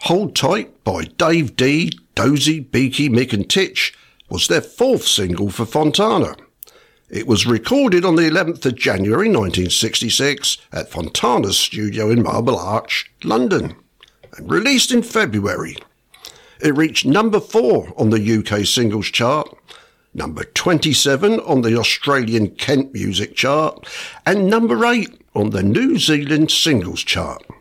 Hold Tight by Dave D, Dozy, Beaky, Mick and Titch was their fourth single for Fontana. It was recorded on the 11th of January 1966 at Fontana's studio in Marble Arch, London, and released in February. It reached number 4 on the UK singles chart, number 27 on the Australian Kent music chart, and number 8 on the New Zealand singles chart.